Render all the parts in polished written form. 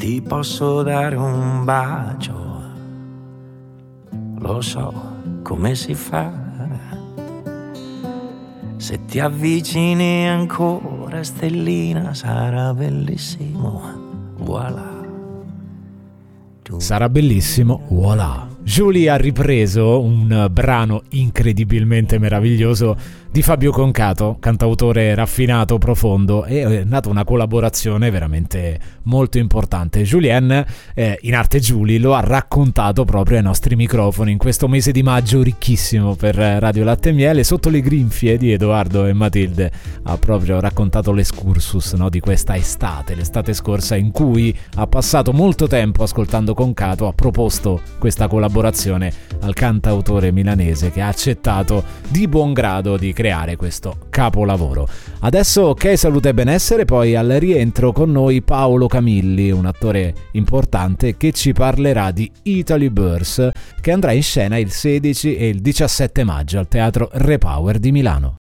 ti posso dare un bacio, lo so come si fa, se ti avvicini ancora stellina sarà bellissimo, voilà. Sarà bellissimo, voilà. Julie ha ripreso un brano incredibilmente meraviglioso di Fabio Concato, cantautore raffinato, profondo, e è nata una collaborazione veramente molto importante. Julien, in arte Julie, lo ha raccontato proprio ai nostri microfoni in questo mese di maggio ricchissimo per Radio Latte e Miele, sotto le grinfie di Edoardo e Matilde. Ha proprio raccontato l'excursus, no, di questa estate, l'estate scorsa, in cui ha passato molto tempo ascoltando Concato. Ha proposto questa collaborazione al cantautore milanese, che ha accettato di buon grado di creare questo capolavoro. Adesso Ok Salute e Benessere, poi al rientro con noi Paolo Camilli, un attore importante che ci parlerà di Italy Burst, che andrà in scena il 16 e il 17 maggio al Teatro Repower di Milano.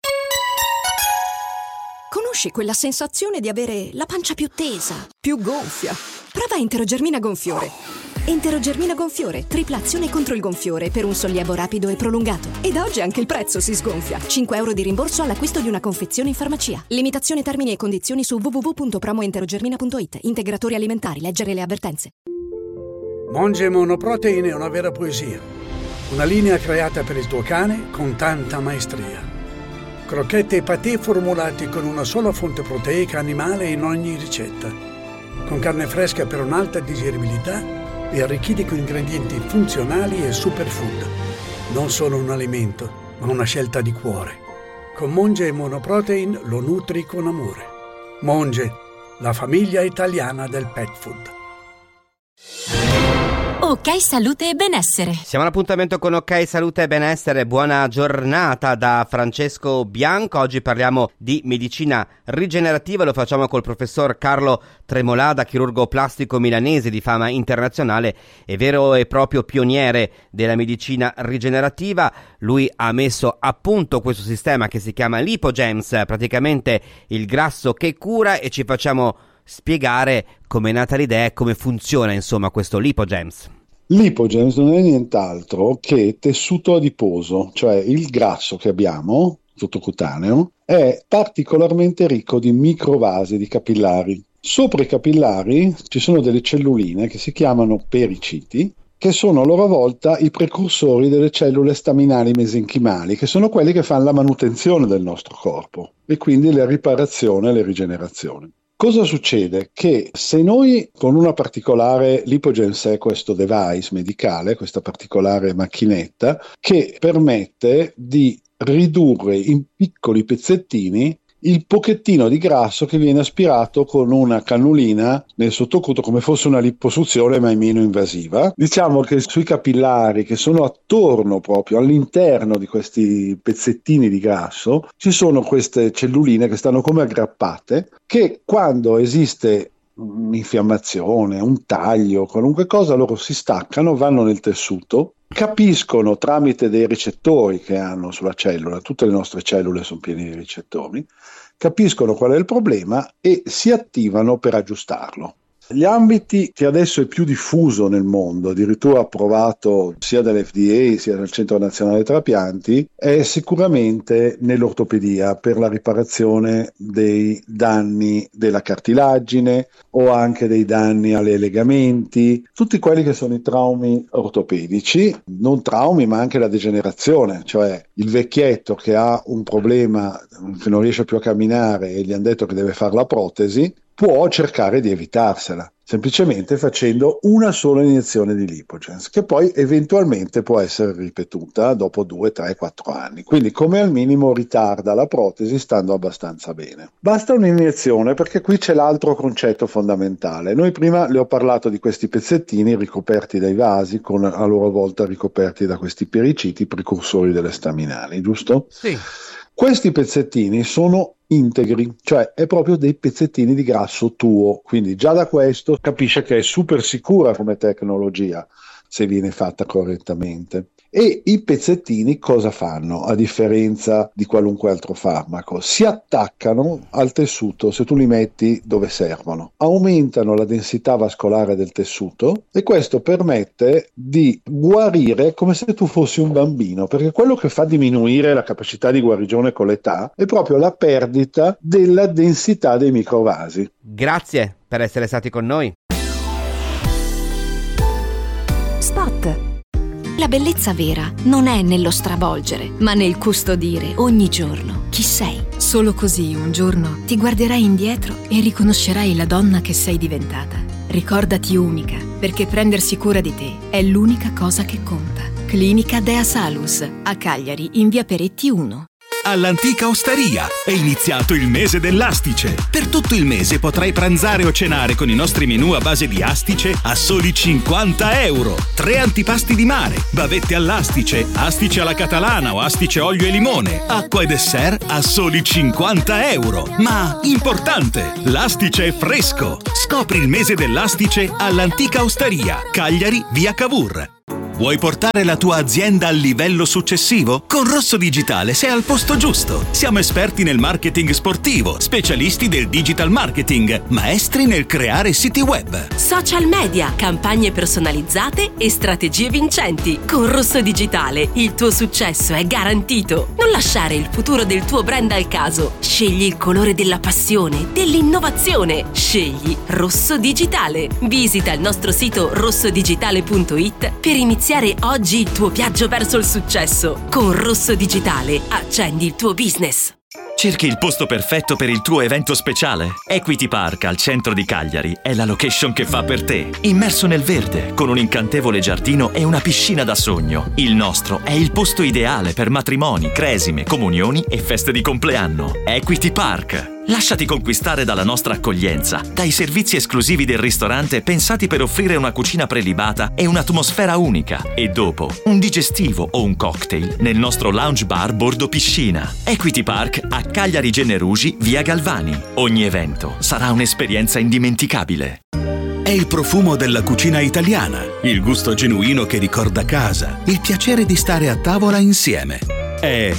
Conosci quella sensazione di avere la pancia più tesa, più gonfia? Prova Enterogermina Gonfiore. Enterogermina Gonfiore, tripla azione contro il gonfiore per un sollievo rapido e prolungato. Ed oggi anche il prezzo si sgonfia. 5 euro di rimborso all'acquisto di una confezione in farmacia. Limitazione, termini e condizioni su www.promoenterogermina.it. Integratori alimentari, leggere le avvertenze. Monge Monoprotein è una vera poesia. Una linea creata per il tuo cane con tanta maestria. Crocchette e patè formulati con una sola fonte proteica animale in ogni ricetta. Con carne fresca per un'alta digeribilità e arricchiti con ingredienti funzionali e superfood. Non solo un alimento, ma una scelta di cuore. Con Monge Monoprotein lo nutri con amore. Monge, la famiglia italiana del pet food. Ok Salute e Benessere. Siamo all'appuntamento con Ok Salute e Benessere. Buona giornata da Francesco Bianco. Oggi parliamo di medicina rigenerativa. Lo facciamo col professor Carlo Tremolada, chirurgo plastico milanese di fama internazionale e vero e proprio pioniere della medicina rigenerativa. Lui ha messo a punto questo sistema che si chiama Lipogems, praticamente il grasso che cura, e ci facciamo spiegare come è nata l'idea e come funziona insomma questo Lipogems. Lipogems non è nient'altro che tessuto adiposo, cioè il grasso che abbiamo sottocutaneo è particolarmente ricco di microvasi, di capillari. Sopra i capillari ci sono delle celluline che si chiamano periciti, che sono a loro volta i precursori delle cellule staminali mesenchimali, che sono quelli che fanno la manutenzione del nostro corpo e quindi la riparazione e la rigenerazione. Cosa succede? Che se noi con una particolare Lipogems è questo device medicale, questa particolare macchinetta, che permette di ridurre in piccoli pezzettini il pochettino di grasso che viene aspirato con una cannulina nel sottocuto, come fosse una liposuzione ma è meno invasiva. Diciamo che sui capillari che sono attorno, proprio all'interno di questi pezzettini di grasso, ci sono queste celluline che stanno come aggrappate, che quando esiste un'infiammazione, un taglio, qualunque cosa, loro si staccano, vanno nel tessuto, capiscono tramite dei ricettori che hanno sulla cellula, tutte le nostre cellule sono piene di ricettori, capiscono qual è il problema e si attivano per aggiustarlo. Gli ambiti che adesso è più diffuso nel mondo, addirittura approvato sia dall'FDA sia dal Centro Nazionale Trapianti, è sicuramente nell'ortopedia per la riparazione dei danni della cartilagine o anche dei danni alle legamenti, tutti quelli che sono i traumi ortopedici, non traumi ma anche la degenerazione, cioè il vecchietto che ha un problema che non riesce più a camminare e gli hanno detto che deve fare la protesi, può cercare di evitarsela, semplicemente facendo una sola iniezione di Lipogems, che poi eventualmente può essere ripetuta dopo 2, 3, 4 anni. Quindi come al minimo ritarda la protesi stando abbastanza bene. Basta un'iniezione, perché qui c'è l'altro concetto fondamentale. Noi prima le ho parlato di questi pezzettini ricoperti dai vasi, con a loro volta ricoperti da questi periciti precursori delle staminali, giusto? Sì. Questi pezzettini sono integri, cioè è proprio dei pezzettini di grasso tuo, quindi già da questo capisce che è super sicura come tecnologia se viene fatta correttamente. E i pezzettini cosa fanno a differenza di qualunque altro farmaco? Si attaccano al tessuto se tu li metti dove servono, aumentano la densità vascolare del tessuto e questo permette di guarire come se tu fossi un bambino, perché quello che fa diminuire la capacità di guarigione con l'età è proprio la perdita della densità dei microvasi. Grazie per essere stati con noi. Spot. La bellezza vera non è nello stravolgere, ma nel custodire ogni giorno chi sei. Solo così un giorno ti guarderai indietro e riconoscerai la donna che sei diventata. Ricordati unica, perché prendersi cura di te è l'unica cosa che conta. Clinica Dea Salus, a Cagliari, in via Peretti 1. All'Antica Osteria è iniziato il mese dell'astice. Per tutto il mese potrai pranzare o cenare con i nostri menù a base di astice a soli 50 euro. 3 antipasti di mare, bavette all'astice, astice alla catalana o astice olio e limone, acqua e dessert a soli 50 euro. Ma, importante, l'astice è fresco. Scopri il mese dell'astice all'Antica Osteria, Cagliari, via Cavour. Vuoi portare la tua azienda al livello successivo? Con Rosso Digitale sei al posto giusto. Siamo esperti nel marketing sportivo, specialisti del digital marketing, maestri nel creare siti web, social media, campagne personalizzate e strategie vincenti. Con Rosso Digitale il tuo successo è garantito. Non lasciare il futuro del tuo brand al caso. Scegli il colore della passione, dell'innovazione. Scegli Rosso Digitale. Visita il nostro sito rossodigitale.it per iniziare oggi il tuo viaggio verso il successo. Con Rosso Digitale accendi il tuo business. Cerchi il posto perfetto per il tuo evento speciale? Equity Park al centro di Cagliari è la location che fa per te. Immerso nel verde, con un incantevole giardino e una piscina da sogno. Il nostro è il posto ideale per matrimoni, cresime, comunioni e feste di compleanno. Equity Park. Lasciati conquistare dalla nostra accoglienza, dai servizi esclusivi del ristorante pensati per offrire una cucina prelibata e un'atmosfera unica. E dopo, un digestivo o un cocktail nel nostro lounge bar bordo piscina. Equity Park a Cagliari Generugi, via Galvani. Ogni evento sarà un'esperienza indimenticabile. È il profumo della cucina italiana, il gusto genuino che ricorda casa, il piacere di stare a tavola insieme. È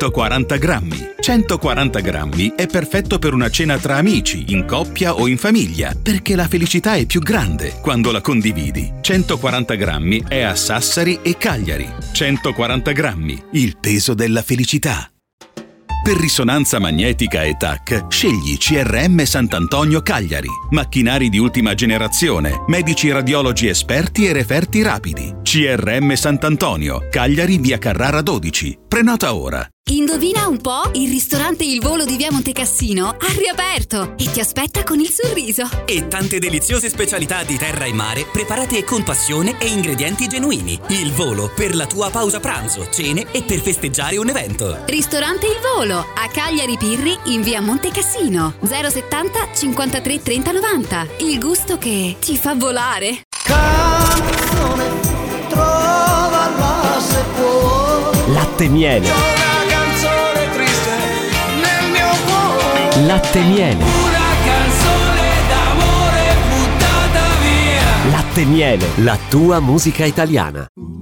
140 grammi. 140 grammi è perfetto per una cena tra amici, in coppia o in famiglia, perché la felicità è più grande quando la condividi. 140 grammi è a Sassari e Cagliari. 140 grammi, il peso della felicità. Per risonanza magnetica e TAC, scegli CRM Sant'Antonio Cagliari. Macchinari di ultima generazione, medici radiologi esperti e referti rapidi. CRM Sant'Antonio, Cagliari, via Carrara 12. Prenota ora. Indovina un po'? Il ristorante Il Volo di via Montecassino ha riaperto e ti aspetta con il sorriso. E tante deliziose specialità di terra e mare preparate con passione e ingredienti genuini. Il Volo, per la tua pausa pranzo, cene e per festeggiare un evento. Ristorante Il Volo, a Cagliari Pirri, in via Montecassino. 070 53 30 90. Il gusto che ti fa volare. Canzone, trovala se può. Latte miele. Latte miele. Una canzone d'amore buttata via. Latte miele, la tua musica italiana.